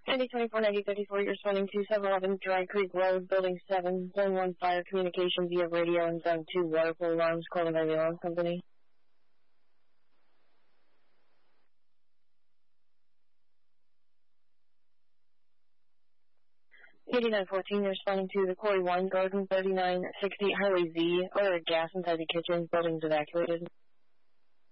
9024-9034, you're responding to 711 Dry Creek Road, Building 7, Zone 1 Fire Communication via radio, and Zone 2 Waterfall Alarms calling by the alarm company. 8914, you're responding to the Quarry 1, Garden 3960, Highway Z, order gas inside the kitchen, buildings evacuated.